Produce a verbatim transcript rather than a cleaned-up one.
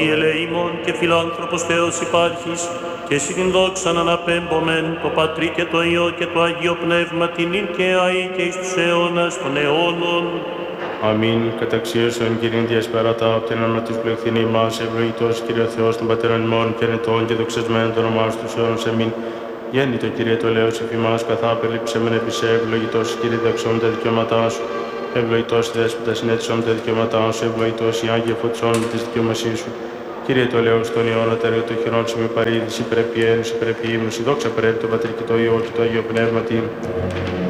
Ελεήμων και φιλάνθρωπος Θεός υπάρχεις, και εσύ την δόξαν αναπέμπομεν, το Πατρί και το Υιό και το Αγίο Πνεύμα, την ίν και αεί και εις τους αιώνας των αιώνων. Αμήν. Καταξίωσον Κύριε διασπερατά, από την όνομα της πληκτήν ημάς, ευλογητός Κύριε Θεός των Πατέρων ημών και νετών και δοξασμένων το όνομά σου τους αιώνας. Αμήν. Γέννητο Κύριε το ελέος εφημάς, καθά απελείψεμεν επί σε, ευλογητός Κύριε δεξόμεν τα δικαιώματά σου. Ευλογητός η Δέσποτα συνέτησον τα δικαιώματά σου, ευλογητός η Άγια φωτισόν της δικαιωμασίας σου. Κύριε το ελέος των ιών ατέριο των χειρών σου με παρήδηση, πρέπει ένωση, πρέπει ύμνωση, δόξα πρέπει το Πατρί και το Υιό και το Αγίο Πνεύματι.